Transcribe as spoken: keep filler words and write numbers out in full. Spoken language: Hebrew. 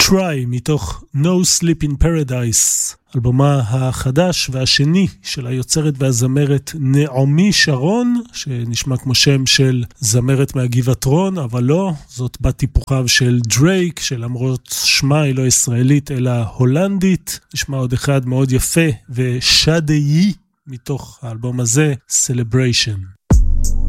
Try מתוך No Sleep in Paradise, אלבומה החדש והשני של היוצרת והזמרת נעמי שרון, שנשמע כמו שם של זמרת מהגבעת רון, אבל לא, זאת בת טיפוחיו של דרייק, שלמרות שמה היא לא ישראלית אלא הולנדית. נשמע עוד אחד מאוד יפה ושדאי מתוך האלבום הזה, Celebration.